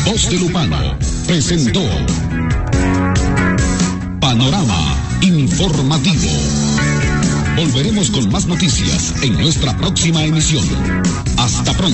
Voz de Lupano presentó Panorama Informativo. Volveremos con más noticias en nuestra próxima emisión. Hasta pronto.